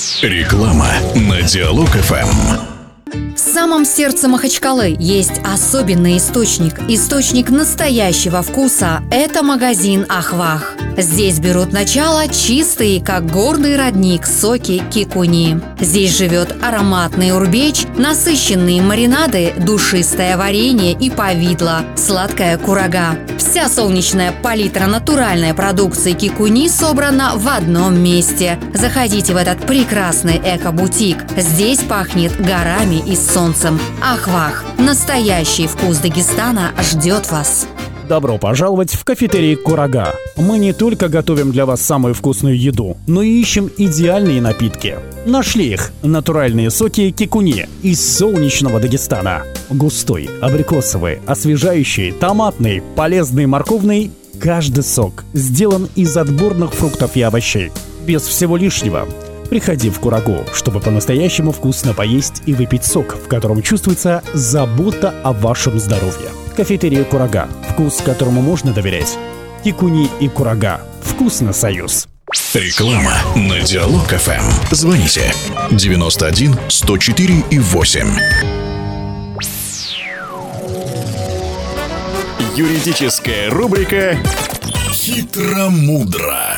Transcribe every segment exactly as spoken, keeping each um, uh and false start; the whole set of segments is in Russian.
Реклама на Диалог-ФМ. В самом сердце Махачкалы есть особенный источник. Источник настоящего вкуса – это магазин «Ахвах». Здесь берут начало чистые, как горный родник, соки кикуни. Здесь живет ароматный урбеч, насыщенные маринады, душистое варенье и повидло, сладкая курага. Вся солнечная палитра натуральной продукции кикуни собрана в одном месте. Заходите в этот прекрасный эко-бутик. Здесь пахнет горами и солнцем. Ахвах. Настоящий вкус Дагестана ждет вас. Добро пожаловать в кафетерий «Курага». Мы не только готовим для вас самую вкусную еду, но и ищем идеальные напитки. Нашли их – натуральные соки кикуни из солнечного Дагестана. Густой, абрикосовый, освежающий, томатный, полезный, морковный – каждый сок сделан из отборных фруктов и овощей. Без всего лишнего. Приходи в Курагу, чтобы по-настоящему вкусно поесть и выпить сок, в котором чувствуется забота о вашем здоровье. Кафетерия «Курага». Вкус, которому можно доверять. Кикуни и Курага. Вкусно, союз. Реклама на Диалог-ФМ. Звоните девяносто один сто четыре и восемь. Юридическая рубрика «Хитро-мудро».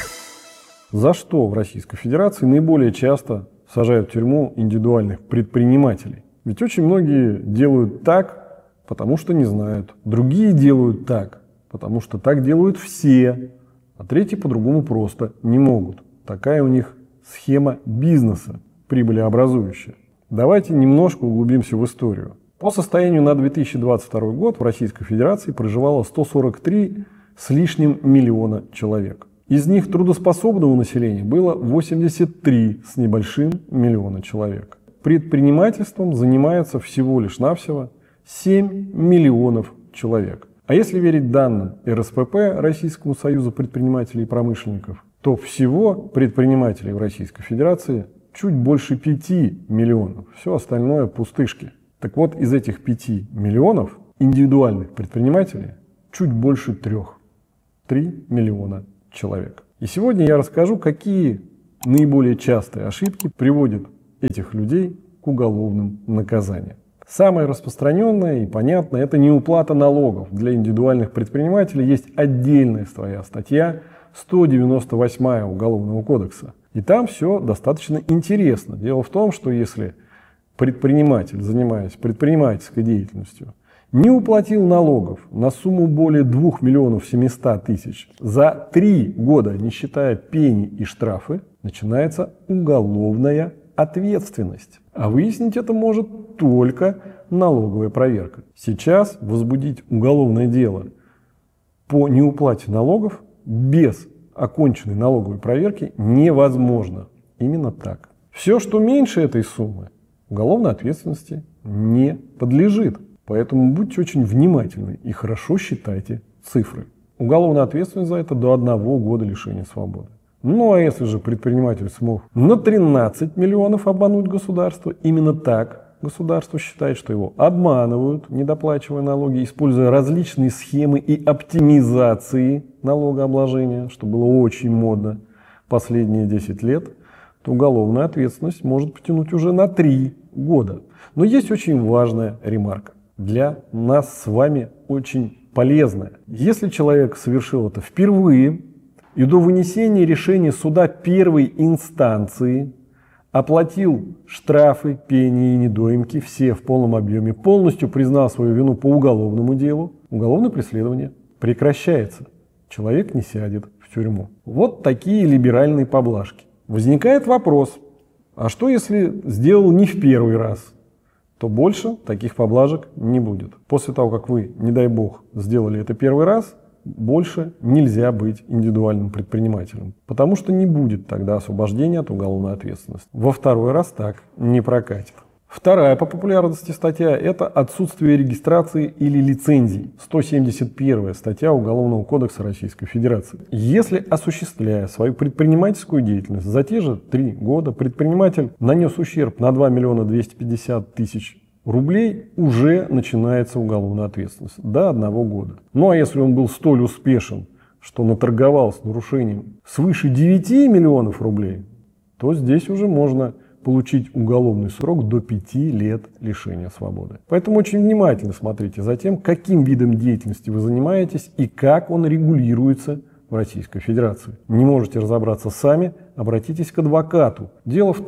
За что в Российской Федерации наиболее часто сажают в тюрьму индивидуальных предпринимателей? Ведь очень многие делают так, потому что не знают. Другие делают так, потому что так делают все. А третьи по-другому просто не могут. Такая у них схема бизнеса, прибылеобразующая. Давайте немножко углубимся в историю. По состоянию на две тысячи двадцать второй год в Российской Федерации проживало сто сорок три с лишним миллиона человек. Из них трудоспособного населения было восемьдесят три с небольшим миллиона человек. Предпринимательством занимается всего лишь навсего семь миллионов человек. А если верить данным эр эс пэ пэ, Российскому союзу предпринимателей и промышленников, то всего предпринимателей в Российской Федерации чуть больше пяти миллионов. Все остальное пустышки. Так вот, из этих пяти миллионов индивидуальных предпринимателей чуть больше трех. три миллиона человек. И сегодня я расскажу, какие наиболее частые ошибки приводят этих людей к уголовным наказаниям. Самое распространенное и понятное – это неуплата налогов. Для индивидуальных предпринимателей есть отдельная своя статья сто девяносто восьмая Уголовного кодекса. И там все достаточно интересно. Дело в том, что если предприниматель, занимаясь предпринимательской деятельностью, не уплатил налогов на сумму более двух миллионов семисот тысяч за три года, не считая пени и штрафы, начинается уголовная ответственность. А выяснить это может только налоговая проверка. Сейчас возбудить уголовное дело по неуплате налогов без оконченной налоговой проверки невозможно. Именно так. Все, что меньше этой суммы, уголовной ответственности не подлежит. Поэтому будьте очень внимательны и хорошо считайте цифры. Уголовная ответственность за это до одного года лишения свободы. Ну а если же предприниматель смог на тринадцать миллионов обмануть государство, именно так государство считает, что его обманывают, недоплачивая налоги, используя различные схемы и оптимизации налогообложения, что было очень модно последние десять лет, то уголовная ответственность может потянуть уже на три года. Но есть очень важная ремарка. Для нас с вами очень полезная. Если человек совершил это впервые и до вынесения решения суда первой инстанции оплатил штрафы, пени и недоимки, все в полном объеме, полностью признал свою вину по уголовному делу, уголовное преследование прекращается. Человек не сядет в тюрьму. Вот такие либеральные поблажки. Возникает вопрос, а что если сделал не в первый раз? То больше таких поблажек не будет. После того, как вы, не дай бог, сделали это первый раз, больше нельзя быть индивидуальным предпринимателем, потому что не будет тогда освобождения от уголовной ответственности. Во второй раз так не прокатит. Вторая по популярности статья – это отсутствие регистрации или лицензий. сто семьдесят первая статья Уголовного кодекса Российской Федерации. Если, осуществляя свою предпринимательскую деятельность за те же три года, предприниматель нанес ущерб на два миллиона двести пятьдесят тысяч рублей, уже начинается уголовная ответственность до одного года. Ну а если он был столь успешен, что наторговал с нарушением свыше девяти миллионов рублей, то здесь уже можно получить уголовный срок до пяти лет лишения свободы. Поэтому очень внимательно смотрите за тем, каким видом деятельности вы занимаетесь и как он регулируется в Российской Федерации. Не можете разобраться сами, обратитесь к адвокату. Дело в том,